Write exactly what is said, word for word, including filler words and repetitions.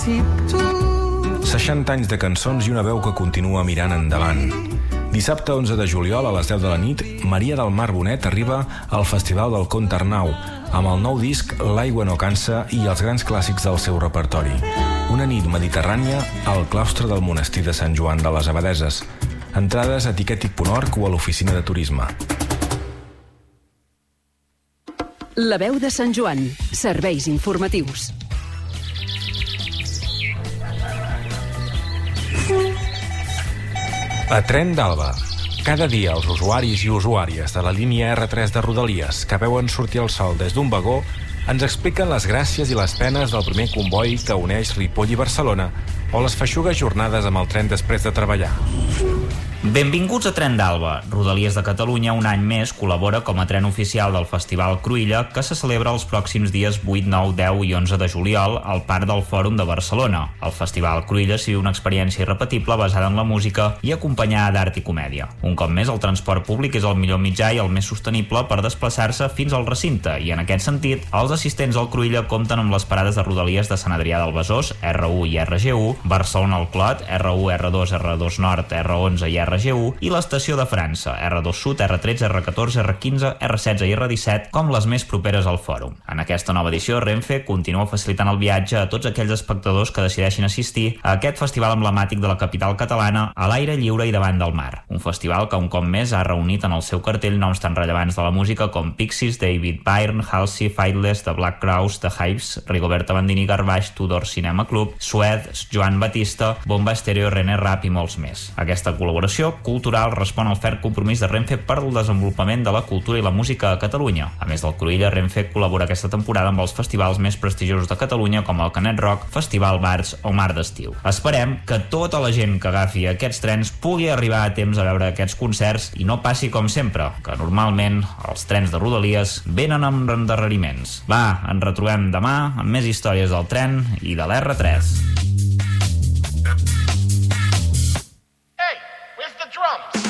seixanta anys de cançons i una veu que continua mirant endavant. Dissabte onze de juliol a les deu de la nit, Maria del Mar Bonet arriba al Festival del Conte Arnau amb el nou disc L'aigua no cansa i els grans clàssics del seu repertori. Una nit mediterrània al claustre del monestir de Sant Joan de les Abadeses. Entrades a tiquetic punt org o a l'oficina de turisme. La veu de Sant Joan. Serveis informatius. A Tren d'Alba. Cada dia els usuaris i usuàries de la línia erre tres de Rodalies que veuen sortir el sol des d'un vagó ens expliquen les gràcies i les penes del primer comboi que uneix Ripoll i Barcelona o les feixugues jornades amb el tren després de treballar. Benvinguts a Tren d'Alba. Rodalies de Catalunya un any més col·labora com a tren oficial del Festival Cruïlla, que se celebra els pròxims dies vuit, nou, deu i onze de juliol al Parc del Fòrum de Barcelona. El Festival Cruïlla sigui una experiència irrepetible basada en la música i acompanyada d'art i comèdia. Un cop més, el transport públic és el millor mitjà i el més sostenible per desplaçar-se fins al recinte, i en aquest sentit, els assistents al Cruïlla compten amb les parades de Rodalies de Sant Adrià del Besòs, erre u i erre ge u, Barcelona al Clot, erre u, erre dos, erre dos Nord, erre onze i erre ge u, i l'estació de França, erre dos Sud, erre tretze, erre catorze, erre quinze, erre setze i erre disset, com les més properes al fòrum. En aquesta nova edició, Renfe continua facilitant el viatge a tots aquells espectadors que decideixin assistir a aquest festival emblemàtic de la capital catalana a l'aire lliure i davant del mar. Un festival que un cop més ha reunit en el seu cartell noms tan rellevants de la música com Pixies, David Byrne, Halsey, Faithless, The Black Crowes, The Hives, Rigoberta Bandini, Garbage, Tudor Cinema Club, Suede, Joan Batista, Bomba Estéreo, René Rapp i molts més. Aquesta col·laboració cultural respon al ferm compromís de Renfe per al desenvolupament de la cultura i la música a Catalunya. A més del Cruïlla, Renfe col·labora aquesta temporada amb els festivals més prestigiosos de Catalunya com el Canet Rock, Festival Bars o Mar d'Estiu. Esperem que tota la gent que agafi aquests trens pugui arribar a temps a veure aquests concerts i no passi com sempre, que normalment els trens de Rodalies venen amb endarreriments. Va, ens retrobem demà amb més històries del tren i de l'erre tres.